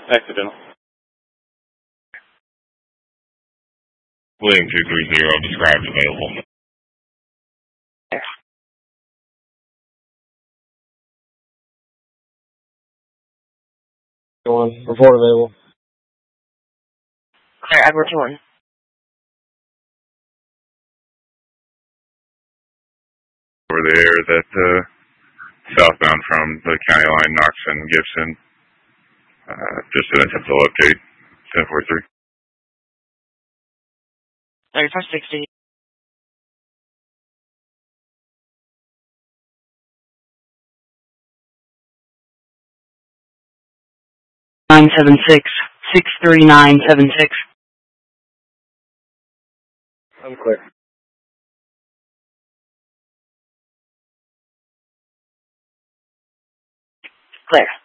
Accidental. William 230, described available. Report available. Claire Edward 1. Over there, that southbound from the county line, Knox and Gibson. Just an attempted update, 1043. 3560. Nine 63976. I'm clear. Claire.